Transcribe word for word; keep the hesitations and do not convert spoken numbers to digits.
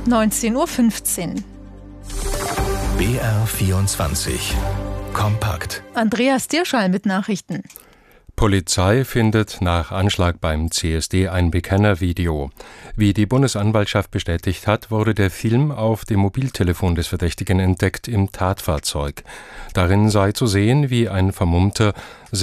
neunzehn Uhr fünfzehn. B R vierundzwanzig Kompakt. Andreas Dirschall mit Nachrichten. Polizei findet nach Anschlag beim C S D ein Bekennervideo. Wie die Bundesanwaltschaft bestätigt hat, wurde der Film auf dem Mobiltelefon des Verdächtigen entdeckt im Tatfahrzeug. Darin sei zu sehen, wie ein Vermummter